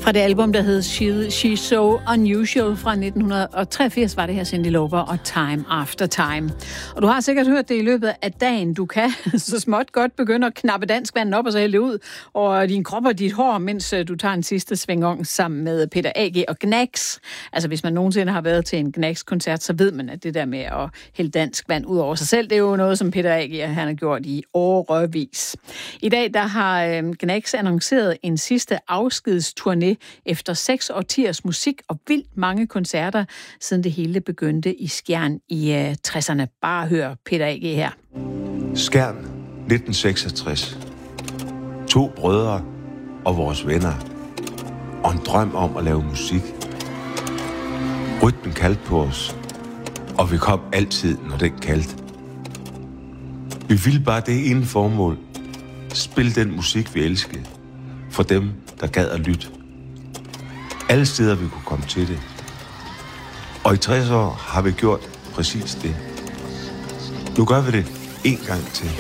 Fra det album, der hed She's So Unusual fra 1983, var det her Cyndi Lauper og Time After Time. Og du har sikkert hørt det i løbet af dagen. Du kan så småt godt begynde at knappe danskvanden op og så hælde ud over din krop og dit hår, mens du tager en sidste svingong sammen med Peter A.G. og Gnags. Altså hvis man nogensinde har været til en Gnags-koncert, så ved man, at det der med at hælde danskvand ud over sig selv, det er jo noget, som Peter A.G. han har gjort i årevis. I dag der har Gnags annonceret en sidste afskedsturné efter 6 årtiers musik og vildt mange koncerter, siden det hele begyndte i Skjern i 60'erne. Bare hør Peter A.G. her. Skjern, 1966. 2 brødre og vores venner. Og en drøm om at lave musik. Rytmen kaldte på os, og vi kom altid, når den kaldte. Vi ville bare det ene formål. Spille den musik, vi elskede. For dem, der gad at lytte. Alle steder, vi kunne komme til det. Og i 60 år har vi gjort præcis det. Nu gør vi det en gang til.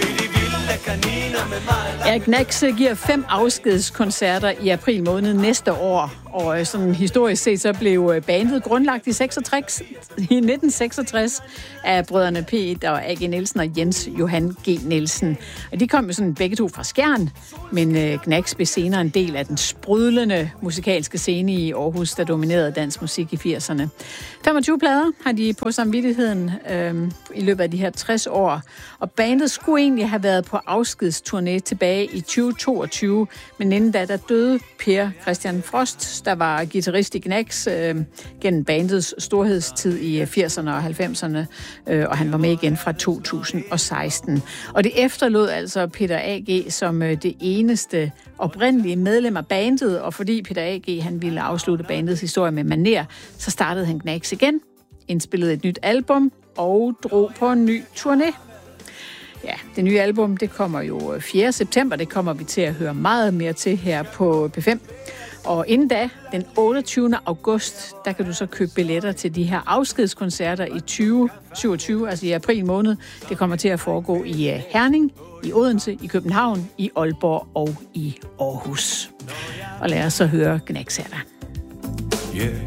Ja, Gnags giver 5 afskedskoncerter i april måned næste år. Og sådan historisk set, så blev bandet grundlagt i 1966 af brødrene P. og A.G. Nielsen og Jens Johan G. Nielsen. Og de kom jo sådan begge to fra Skjern, men Gnags blev senere en del af den sprudlende musikalske scene i Aarhus, der dominerede dansk musik i 80'erne. 25 plader har de på samvittigheden i løbet af de her 60 år. Og bandet skulle egentlig have været på afskedsturné tilbage i 2022, men inden da, der døde Per Christian Frost, der var guitarist i Gnags gennem bandets storhedstid i 80'erne og 90'erne, og han var med igen fra 2016. Og det efterlod altså Peter A.G. som det eneste oprindelige medlem af bandet, og fordi Peter A.G. han ville afslutte bandets historie med manér, så startede han Gnags igen, indspillede et nyt album og drog på en ny turné. Ja, det nye album, det kommer jo 4. september, det kommer vi til at høre meget mere til her på P5. Og inden da, den 28. august, der kan du så købe billetter til de her afskedskoncerter i 2027, altså i april måned. Det kommer til at foregå i Herning, i Odense, i København, i Aalborg og i Aarhus. Og lad os så høre Gnags her. Yeah.